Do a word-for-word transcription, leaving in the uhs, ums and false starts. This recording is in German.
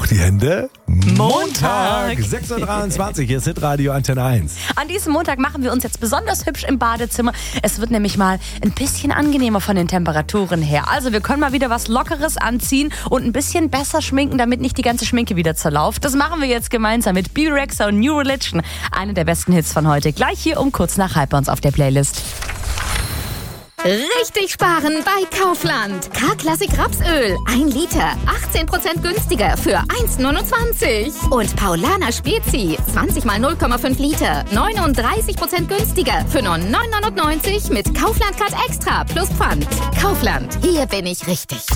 Hoch die Hände. Montag. sechs Uhr dreiundzwanzig, hier ist Hitradio Antenne eins. An diesem Montag machen wir uns jetzt besonders hübsch im Badezimmer. Es wird nämlich mal ein bisschen angenehmer von den Temperaturen her. Also wir können mal wieder was Lockeres anziehen und ein bisschen besser schminken, damit nicht die ganze Schminke wieder zerlauft. Das machen wir jetzt gemeinsam mit Bebe Rexha und New Religion. Eine der besten Hits von heute. Gleich hier um kurz nach halb bei uns auf der Playlist. Richtig sparen bei Kaufland. K-Klassik Rapsöl. ein Liter. achtzehn Prozent günstiger für eins neunundzwanzig. Und Paulaner Spezi. zwanzig mal null Komma fünf Liter. neununddreißig Prozent günstiger für nur neun neunundneunzig mit Kaufland Card Extra plus Pfand. Kaufland. Hier bin ich richtig.